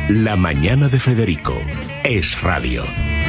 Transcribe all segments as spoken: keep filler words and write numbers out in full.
La mañana de Federico es radio.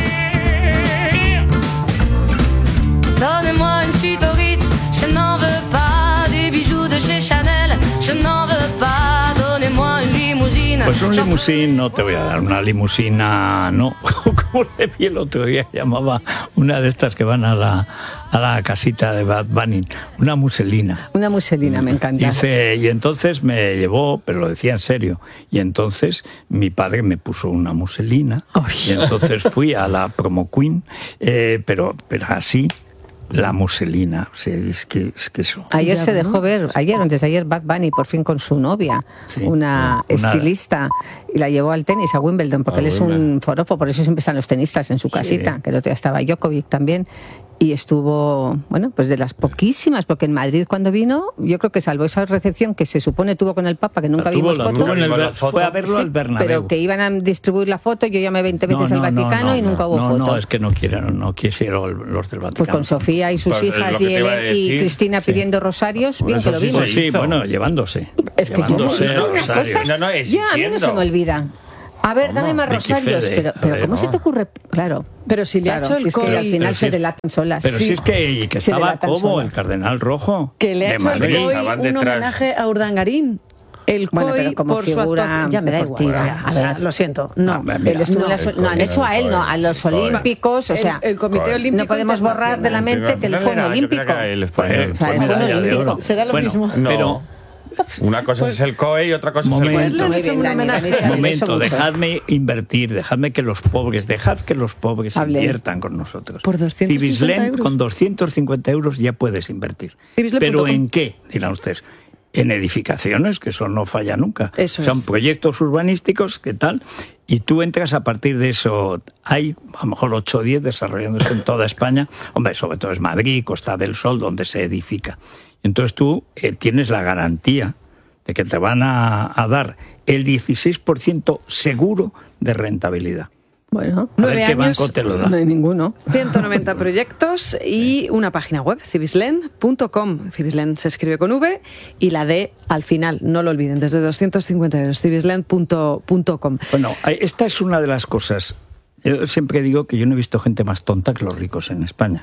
Donnez-moi une suite au Ritz, je n'en veux pas des bijoux de chez Chanel, je n'en veux pas, donnez-moi une limusine. Pues un limusín no te voy a dar, una limusina no, como le vi el otro día, llamaba una de estas que van a la, a la casita de Bad Bunny, una muselina. Una muselina, me encanta. Dice, y entonces me llevó, pero lo decía en serio, y entonces mi padre me puso una muselina, Uy. y entonces fui a la Promo Queen, eh, pero, pero así... La muselina, o sea, es que, es que eso... Ayer Ya, se ¿no? dejó ver, ayer, antes de ayer, Bad Bunny por fin con su novia, Sí, una sí, una- estilista, y la llevó al tenis, a Wimbledon, porque A él es Wimbledon. un forofo, por eso siempre están los tenistas en su casita, Sí. que el otro día estaba Djokovic también, y estuvo, bueno, pues de las poquísimas, porque en Madrid cuando vino, yo creo que salvo esa recepción que se supone tuvo con el Papa, que nunca La tuvo, vimos la foto, tuvo en el Vimos la Ber- foto. fue a verlo Sí, al Bernabéu. pero que iban a distribuir la foto, yo llamé veinte veces al Vaticano y nunca hubo no, foto. No, es que no quieren, no quisieron los del Vaticano. Pues con Sofía y sus Pues, es hijas lo que y, te iba a Ele- y decir. Cristina Sí. pidiendo rosarios, Por bien eso que lo sí vimos. Pues sí, hizo. bueno, llevándose. Es que yo no llevándose he visto una rosarios. cosa. No, no, es Ya, a mí no se diciendo. me olvida. A ver, dame más Vicky rosarios, Fede, pero, a pero ver, ¿cómo no. se te ocurre? Claro. Pero si le claro, ha hecho el si es que COI... al final Pero se si- delatan solas. Pero Sí. si es que, y que Se estaba delatan como solas. el cardenal rojo Que le ha de hecho el Madrid. COI Estaban un detrás. homenaje a Urdangarín. El COI Bueno, pero como por su figura actuación... Ya me da deportiva. igual. ya, o sea, lo siento. No. Ah, mira, Él estuvo en no. las- no, han hecho a él, no, a los Joder. olímpicos, o sea, el, el Comité Joder. Olímpico no podemos borrar de la mente que él fue un Era, yo olímpico. creo que era el Fue, español. fue O sea, fue medalla de olímpico. oro. Será lo Bueno, mismo. No. pero Una cosa es el C O E y otra cosa Momento. es el Le han Muy hecho bien, un Dani, homenaje. Dani, se un le momento, mucho. dejadme invertir, dejadme que los pobres, dejad que los pobres Hable. inviertan con nosotros. Por doscientos cincuenta Cibislen, euros. con doscientos cincuenta euros ya puedes invertir. Cibislen punto ¿Pero com. en qué? Dirán ustedes. En edificaciones, que eso no falla nunca. Eso Son es. proyectos urbanísticos, ¿qué tal? Y tú entras a partir de eso. Hay a lo mejor ocho o diez desarrollándose en toda España. Hombre, sobre todo es Madrid, Costa del Sol, donde se edifica. Entonces tú eh, tienes la garantía de que te van a, a dar el dieciséis por ciento seguro de rentabilidad. Bueno, A Nueve ver qué años, banco te lo da. no hay ninguno. ciento noventa proyectos y una página web, cibislen punto com. Cibislen se escribe con V y la D al final, no lo olviden, desde doscientos cincuenta euros, cibislen punto com. Bueno, esta es una de las cosas. Yo siempre digo que yo no he visto gente más tonta que los ricos en España.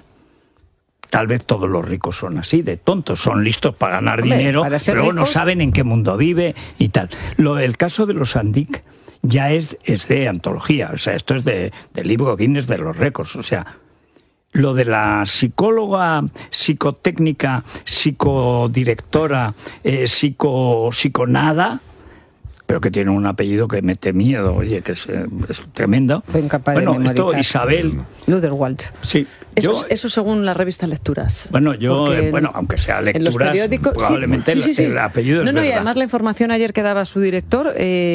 Tal vez todos los ricos son así, de tontos, son listos para ganar Hombre, dinero, para ser pero luego no ricos- saben en qué mundo vive y tal. Lo, el caso de los Andic ya es, es de antología, o sea, esto es de, del libro Guinness de los récords, o sea, lo de la psicóloga, psicotécnica, psicodirectora, eh, psico, psiconada, pero que tiene un apellido que mete miedo, oye, que es, eh, es tremendo. Fue incapaz de bueno, esto memorizar. Isabel, Luderwald. sí, Eso, yo, eso según la revista Lecturas. bueno, yo, Porque eh, en- bueno, aunque sea en los lecturas, periódicos, sí, probablemente sí, sí, sí. el, el apellido no, es no, y verdad. además la información ayer que daba su director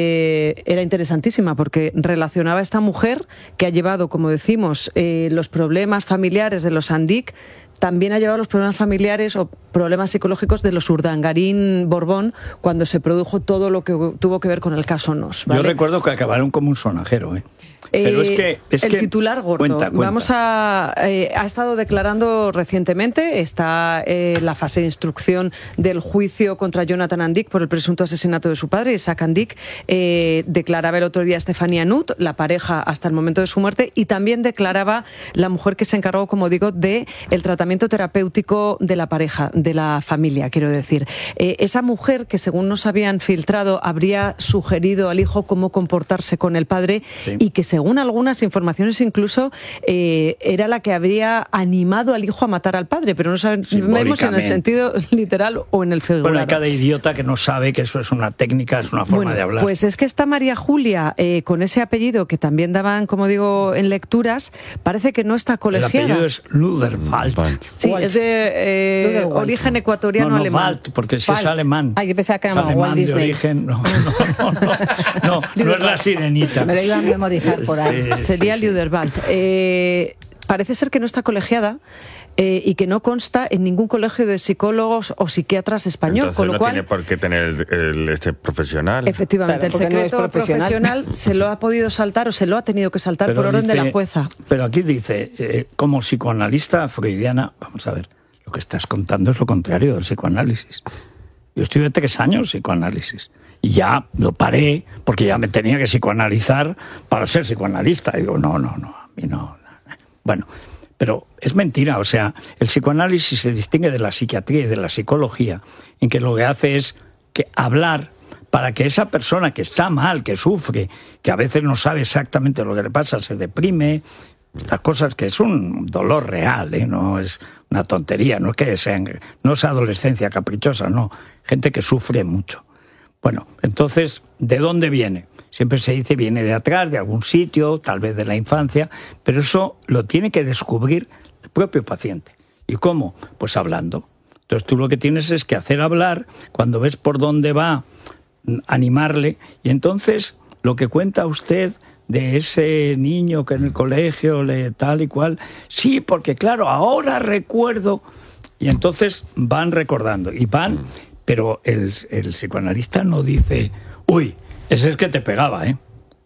eh, era interesantísima porque relacionaba a esta mujer que ha llevado, como decimos, eh, los problemas familiares de los Andic, también ha llevado los problemas familiares o problemas psicológicos de los Urdangarín Borbón cuando se produjo todo lo que tuvo que ver con el caso Nos. ¿vale? Yo recuerdo que acabaron como un sonajero, ¿eh? Pero Eh, es que... Es el que- titular gordo. Cuenta, cuenta. Vamos a... eh, ha estado declarando recientemente, está eh, la fase de instrucción del juicio contra Jonathan Andic por el presunto asesinato de su padre, Isaac Andic. Eh, declaraba el otro día Estefanía Nut, la pareja hasta el momento de su muerte, y también declaraba la mujer que se encargó, como digo, de el tratamiento terapéutico de la pareja, de la familia, quiero decir. Eh, esa mujer que, según nos habían filtrado, habría sugerido al hijo cómo comportarse con el padre Sí. y que, según algunas informaciones, incluso eh, era la que habría animado al hijo a matar al padre, pero no sabemos si en el Simbólicamente. sentido literal o en el figurado. Bueno, hay cada idiota que no sabe que eso es una técnica, es una forma Bueno, de hablar. pues es que esta María Julia, eh, con ese apellido que también daban, como digo, en lecturas, parece que no está el colegiada. apellido es Luderwald. Sí, Walt. es de eh, Luderwald. origen No, ecuatoriano no, alemán. Wald, porque si es Wald. alemán. Ah, yo pensaba que era Alemán Walt de Disney. origen, no, no, no, no, no, no es la sirenita. Me lo iban a memorizar por ahí. Sí, Sería sí, sí. Luderwald. Eh, parece ser que no está colegiada. Eh, y que no consta en ningún colegio de psicólogos o psiquiatras español, Entonces con lo no cual tiene por qué tener el, el- este profesional. efectivamente, Claro, el porque no es secreto profesional. profesional se lo ha podido saltar o se lo ha tenido que saltar Pero por orden de dice- la jueza. Pero aquí dice, eh, como psicoanalista freudiana, vamos a ver, lo que estás contando es lo contrario del psicoanálisis. Yo estuve tres años psicoanálisis Y ya lo paré, porque ya me tenía que psicoanalizar para ser psicoanalista. Y digo, no, no, no, a mí no. no. Bueno, pero es mentira. O sea, el psicoanálisis se distingue de la psiquiatría y de la psicología, en que lo que hace es que hablar para que esa persona que está mal, que sufre, que a veces no sabe exactamente lo que le pasa, se deprime, estas cosas, que es un dolor real, ¿eh? No es una tontería, no es que sean, no es adolescencia caprichosa, no, gente que sufre mucho. Bueno, entonces, ¿de dónde viene? Siempre se dice viene de atrás, de algún sitio, tal vez de la infancia, pero eso lo tiene que descubrir el propio paciente. ¿Y cómo? Pues hablando. Entonces tú lo que tienes es que hacer hablar, cuando ves por dónde va, animarle, y entonces lo que cuenta usted de ese niño que en el colegio le tal y cual, sí, porque claro, ahora recuerdo, y entonces van recordando, y van, pero el, el psicoanalista no dice, uy, ese es que te pegaba, ¿eh?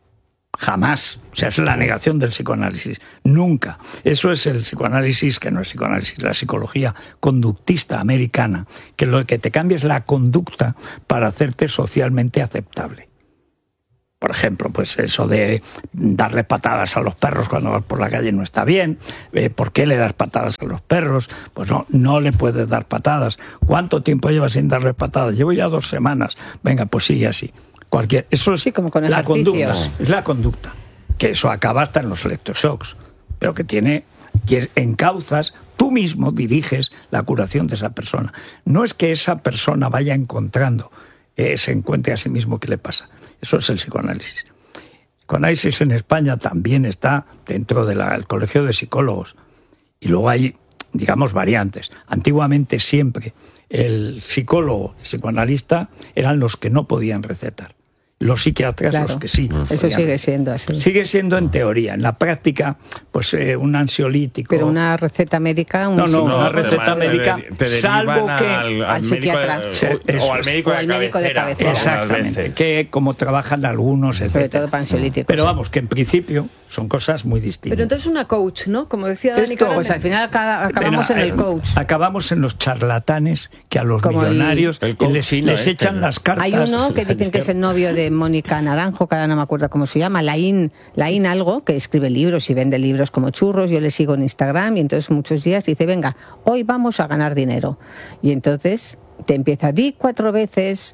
Jamás. O sea, es la negación del psicoanálisis. Nunca. Eso es el psicoanálisis, que no es psicoanálisis, la psicología conductista americana, que lo que te cambia es la conducta para hacerte socialmente aceptable. Por ejemplo, pues eso de darle patadas a los perros cuando vas por la calle no está bien. Eh, ¿Por qué le das patadas a los perros? Pues no, no le puedes dar patadas. ¿Cuánto tiempo llevas sin darle patadas? Llevo ya dos semanas. Venga, pues sigue así. Cualquier, eso es sí, como con la ejercicios. conducta, es la conducta, que eso acaba hasta en los electroshocks, pero que tiene, que encauzas, tú mismo diriges la curación de esa persona. No es que esa persona vaya encontrando, eh, se encuentre a sí mismo qué le pasa. Eso es el psicoanálisis. El psicoanálisis en España también está dentro del Colegio de Psicólogos, y luego hay, digamos, variantes. Antiguamente siempre el psicólogo, el psicoanalista, eran los que no podían recetar. Los psiquiatras, claro, los que sí. Eso sigue siendo así. Sigue siendo en teoría. En la práctica, pues eh, un ansiolítico. Pero una receta médica... Un no, no, psicólogo, una receta te, médica, te salvo que... al, al, al psiquiatra. médico de, o, o al médico, o de, al médico de cabecera. Exactamente. Que como trabajan algunos, etcétera. Sobre todo para ansiolíticos. Pero sí. vamos, que en principio son cosas muy distintas. Pero entonces una coach, ¿no? Como decía Dani Esto, Carane. Pues al final acabamos Pero, en el coach. Acabamos en los charlatanes que a los Como millonarios el, el les, chino les este, echan ¿no? las cartas. Hay uno que dicen que es el novio de Mónica Naranjo, que ahora no me acuerdo cómo se llama, Laín, Laín algo, que escribe libros y vende libros como churros. Yo le sigo en Instagram y entonces muchos días dice, venga, hoy vamos a ganar dinero. Y entonces te empieza, di cuatro veces...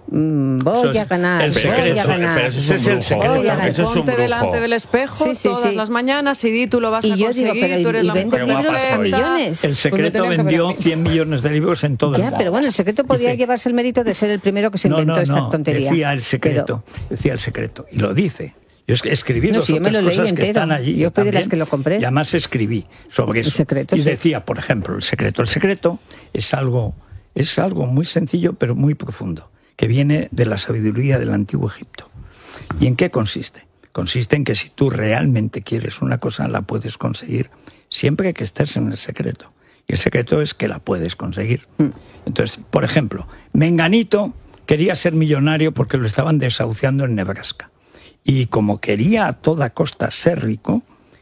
Voy es a ganar, el voy secreto, a ganar. Pero eso es un Ese es el brujo. secreto. Voy a ganar. Eso es un Ponte brujo. delante del espejo Sí, sí, todas sí. las mañanas y di tú lo vas Y a yo conseguir, digo, pero tú eres y la vende mujer libros perfecta. a millones. El Pues me secreto tenía que ver a vendió mí. cien millones de libros en todo el Ya, mundo. pero bueno, el secreto podía Dice- llevarse el mérito de ser el primero que se no, inventó no, esta no, tontería. decía el secreto, Pero- decía el secreto, y lo dice. Yo es que escribí No, dos sí, o yo me tres lo leí cosas que entero. están allí. Yo fui de las también, que lo compré. Y además escribí sobre El eso. secreto, y sí. decía, por ejemplo, el secreto. El secreto es algo, es algo muy sencillo, pero muy profundo, que viene de la sabiduría del antiguo Egipto. ¿Y en qué consiste? Consiste en que si tú realmente quieres una cosa, la puedes conseguir siempre que estés en el secreto. Y el secreto es que la puedes conseguir. Mm. Entonces, por ejemplo, Menganito quería ser millonario porque lo estaban desahuciando en Nebraska. Y como quería a toda costa ser rico,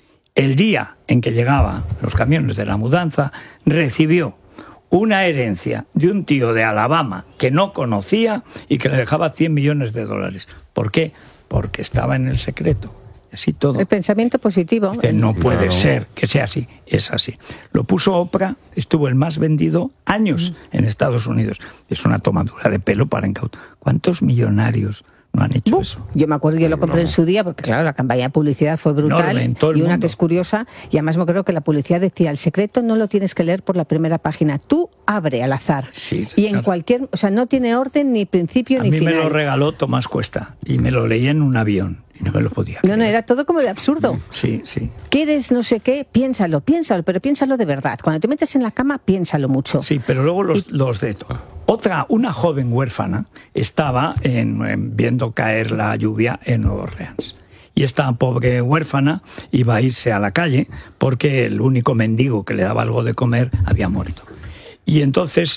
el día en que llegaban los camiones de la mudanza, recibió una herencia de un tío de Alabama que no conocía y que le dejaba cien millones de dólares. ¿Por qué? Porque estaba en el secreto. Y así todo. El pensamiento positivo. Dice, no puede Claro. ser que sea así. Es así. Lo puso Oprah, estuvo el más vendido años en Estados Unidos. Es una tomadura de pelo para incautar. ¿Cuántos millonarios no han hecho eso? Yo me acuerdo, yo lo compré en su día, porque claro, la campaña de publicidad fue brutal. Enorme, en todo el y una mundo. que es curiosa, y además me acuerdo que la publicidad decía, el secreto no lo tienes que leer por la primera página, tú abre al azar. Sí, y en claro. cualquier, o sea, no tiene orden ni principio A ni mí final. me lo regaló Tomás Cuesta y me lo leí en un avión y no me lo podía No, no, creer. era todo como de absurdo. Sí, sí. ¿Quieres no sé qué? Piénsalo, piénsalo, pero piénsalo de verdad. Cuando te metes en la cama, piénsalo mucho. Sí, pero luego los, los de otra, una joven huérfana estaba en, en, viendo caer la lluvia en Nueva Orleans. Y esta pobre huérfana iba a irse a la calle porque el único mendigo que le daba algo de comer había muerto. Y entonces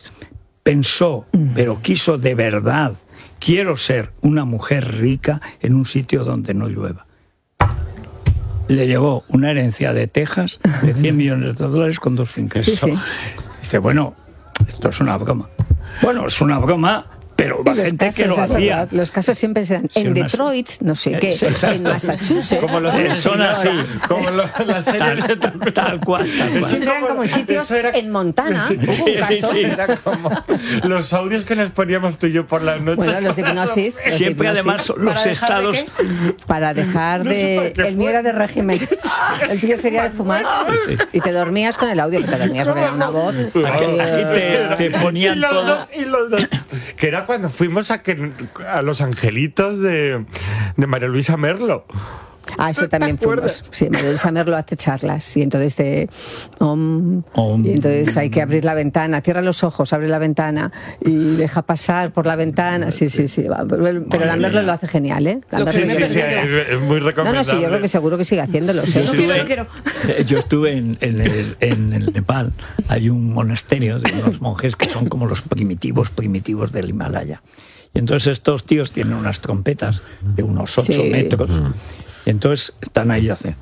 pensó, pero quiso de verdad, quiero ser una mujer rica en un sitio donde no llueva. Le llegó una herencia de Texas de cien millones de dólares con dos fincas. Sí, sí. Dice, bueno, esto es una broma. Bueno, es una broma, pero pero Y la los gente casos, que lo es hacía. verdad, los casos siempre serán Sí, en unas- Detroit, no sé qué, Exacto. en Massachusetts. Como los una son señora. así. Como lo- la serie Tal, tal cual, tal cual. Siempre eran como en sitios Eso era- en Montana. Sí, Hubo un sí, caso. sí, era como los audios que nos poníamos tú y yo por las noches. Bueno, los de hipnosis. los de Siempre hipnosis. además son los ¿Para dejar de estados. qué? Para dejar No sé de... para qué El mío fue. era de régimen. El tuyo sería de fumar. Y te dormías con el audio, que te dormías porque era una voz. así, Aquí eh, te, te ponían y los todo. dos, y los dos. Que era cuando fuimos a, que, a Los Angelitos de, de María Luisa Merlo. Ah, eso también ¿Te acuerdas? fuimos. Sí, María Luisa Merlo hace charlas y entonces te, om, Om. y entonces hay que abrir la ventana, cierra los ojos, abre la ventana y deja pasar por la ventana. Sí, sí, sí. va. Pero, pero la Merlo lo hace genial, ¿eh? La Lo Merlo que Sí, me lo sí, hace sí, genial. es, es muy No, recomendable. no, sí, yo creo que seguro que sigue haciéndolo. ¿sí? Yo No quiero, estuve- no quiero. eh, Yo estuve en, en el, en el Nepal. Hay un monasterio de unos monjes que son como los primitivos, primitivos del Himalaya. Y entonces estos tíos tienen unas trompetas de unos ocho Sí. metros. Y entonces están ahí y hacen.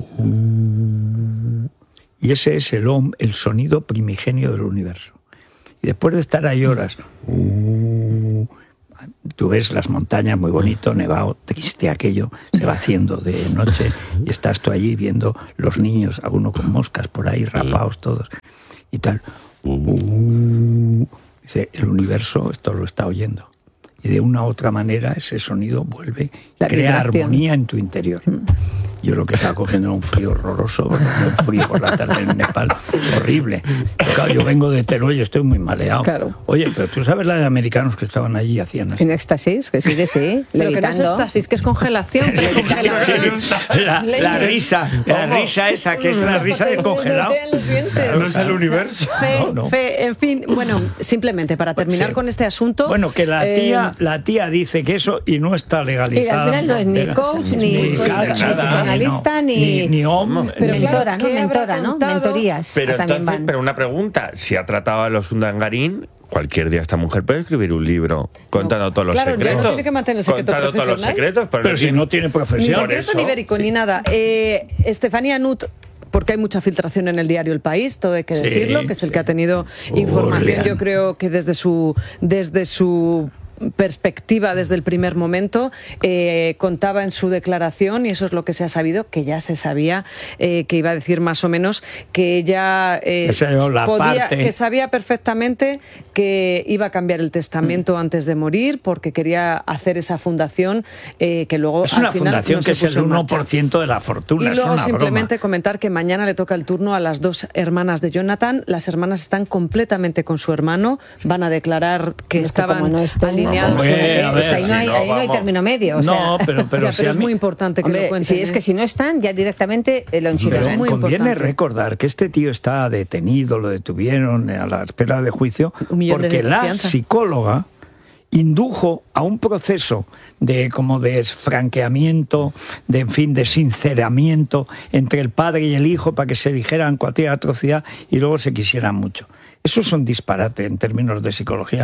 Y ese es el Om, el sonido primigenio del universo. Y después de estar ahí horas, tú ves las montañas, muy bonito, nevado, triste aquello, se va haciendo de noche y estás tú allí viendo los niños, algunos con moscas por ahí, rapados todos y tal. Dice, el universo esto lo está oyendo. Y de una u otra manera ese sonido vuelve y La crea vibración. armonía en tu interior. Yo lo que estaba cogiendo era un frío horroroso, un frío por la tarde en Nepal, horrible. Pero claro, yo vengo de Teruel y estoy muy maleado. Claro. Oye, pero tú sabes la de americanos que estaban allí y hacían así. En éxtasis, que sigue, sí, Pero que no es levitando. éxtasis, que es congelación. que es congelación. La, la risa, la risa esa, que es una risa de congelado. Te los dientes. No es el universo. Fe, No, no. fe, en fin, bueno, simplemente para terminar Sí. con este asunto. Bueno, que la eh, tía, la tía dice que eso y no está legalizado. Y al final no es ni Era- coach, ni, ni ni nada, psicoanalista, no. ni, ni, ni om, Pero ni- mentora, claro, ¿no? ¿qué habrá Mentora, ¿no? contado? Mentorías Pero también entonces, van. pero una pregunta, si ha tratado a los Undangarín, cualquier día esta mujer puede escribir un libro contando todos los claro, ya no secretos. tiene que mantener el secreto contando todos los profesional. secretos, pero, Pero si no tiene Ni profesión. secreto eso, ni ibérico, ni nada. Eh, Estefanía Nut, porque hay mucha filtración en el diario El País, todo hay que Sí, decirlo, que es el sí. que ha tenido información, Orlean. yo creo que desde su, desde su perspectiva desde el primer momento, eh, contaba en su declaración, y eso es lo que se ha sabido, que ya se sabía, eh, que iba a decir más o menos que ella eh, Que se dio la podía, parte. que sabía perfectamente que iba a cambiar el testamento antes de morir, porque quería hacer esa fundación eh, que luego Es al una final fundación no que se es puso el en uno marcha. por ciento de la fortuna. Y es luego una simplemente broma. comentar que mañana le toca el turno a las dos hermanas de Jonathan. Las hermanas están completamente con su hermano, van a declarar que Es que estaban como no estén, alineados. Hombre, con el- a ver, Es que ahí no hay, si no, ahí no hay vamos. término medio. O sea, No, pero, pero, Ya, si pero a es mí- muy importante que hombre, lo cuenten. si es ¿eh? que si no están, ya directamente eh, lo Pero enchilan. muy conviene importante. recordar que este tío está detenido, lo detuvieron a la espera de juicio, Un millón de porque la fianza. psicóloga indujo a un proceso de como de franqueamiento, de en fin, de sinceramiento entre el padre y el hijo para que se dijeran cualquier atrocidad y luego se quisieran mucho. Eso es un disparate en términos de psicología.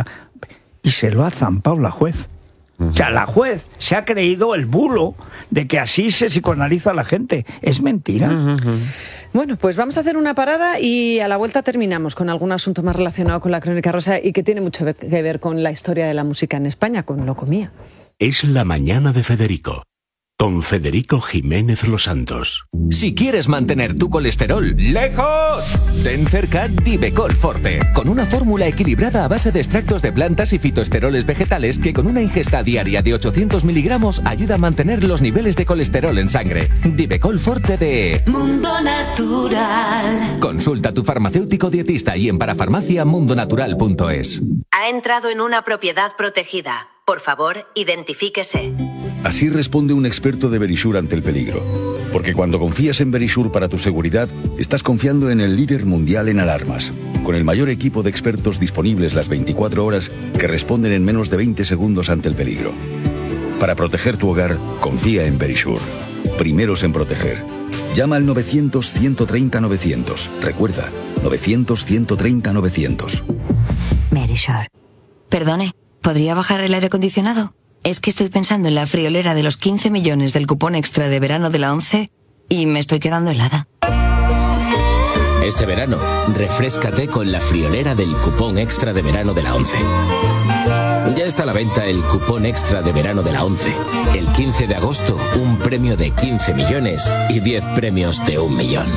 Y se lo ha zampado la juez. O sea, la juez se ha creído el bulo de que así se psicoanaliza a la gente. Es mentira. Bueno, pues vamos a hacer una parada y a la vuelta terminamos con algún asunto más relacionado con la Crónica Rosa y que tiene mucho que ver con la historia de la música en España, con Locomía. Es la mañana de Federico, con Federico Jiménez Los Santos. Si quieres mantener tu colesterol lejos, ten cerca Divecol Forte, con una fórmula equilibrada a base de extractos de plantas y fitoesteroles vegetales que con una ingesta diaria de ochocientos miligramos ayuda a mantener los niveles de colesterol en sangre. Divecol Forte de Mundo Natural. Consulta a tu farmacéutico dietista y en parafarmacia mundonatural punto es. Ha entrado en una propiedad protegida. Por favor, identifíquese. Así responde un experto de Verisure ante el peligro. Porque cuando confías en Verisure para tu seguridad, estás confiando en el líder mundial en alarmas, con el mayor equipo de expertos disponibles las veinticuatro horas que responden en menos de veinte segundos ante el peligro. Para proteger tu hogar, confía en Verisure. Primeros en proteger. Llama al novecientos, ciento treinta, novecientos. Recuerda, novecientos, ciento treinta, novecientos. Verisure. Perdone, ¿podría bajar el aire acondicionado? Es que estoy pensando en la friolera de los quince millones del cupón extra de verano de la ONCE y me estoy quedando helada. Este verano, refréscate con la friolera del cupón extra de verano de la ONCE. Ya está a la venta el cupón extra de verano de la ONCE. El quince de agosto, un premio de quince millones y diez premios de un millón.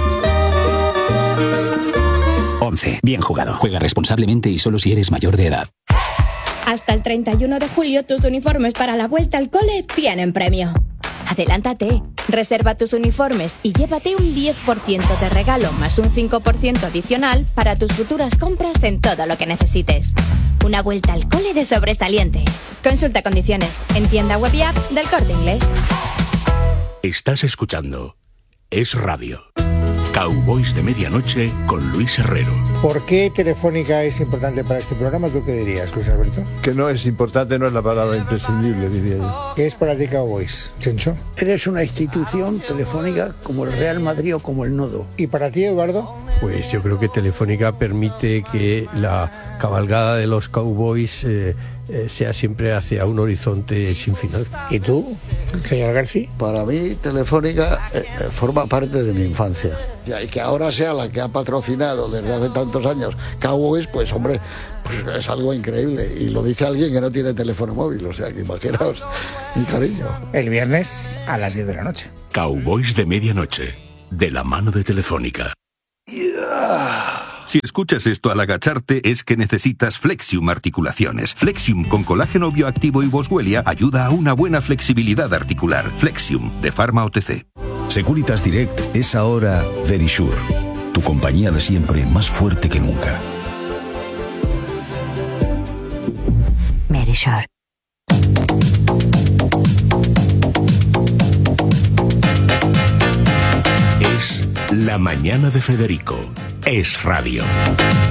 ONCE. Bien jugado. Juega responsablemente y solo si eres mayor de edad. Hasta el treinta y uno de julio tus uniformes para la vuelta al cole tienen premio. Adelántate, reserva tus uniformes y llévate un diez por ciento de regalo más un cinco por ciento adicional para tus futuras compras en todo lo que necesites. Una vuelta al cole de sobresaliente. Consulta condiciones en tienda web y app del Corte Inglés. Estás escuchando Es Radio. Cowboys de Medianoche con Luis Herrero. ¿Por qué Telefónica es importante para este programa? ¿Tú qué dirías, Luis Alberto? Que no es importante, no es la palabra imprescindible, diría yo. ¿Qué es para ti Cowboys, Chencho? Eres una institución telefónica como el Real Madrid o como el Nodo. ¿Y para ti, Eduardo? Pues yo creo que Telefónica permite que la cabalgada de los Cowboys eh, eh, sea siempre hacia un horizonte sin final. ¿Y tú, señor García? Para mí, Telefónica eh, eh, forma parte de mi infancia. Y que ahora sea la que ha patrocinado desde hace tantos años Cowboys, pues hombre, pues es algo increíble. Y lo dice alguien que no tiene teléfono móvil, o sea que imaginaos mi cariño. El viernes a las diez de la noche. Cowboys de Medianoche, de la mano de Telefónica. Si escuchas esto al agacharte es que necesitas Flexium Articulaciones. Flexium con colágeno bioactivo y Boswellia ayuda a una buena flexibilidad articular. Flexium, de Pharma O T C. Securitas Direct es ahora Verisure, tu compañía de siempre más fuerte que nunca. Verisure. Es La Mañana de Federico. Es Radio.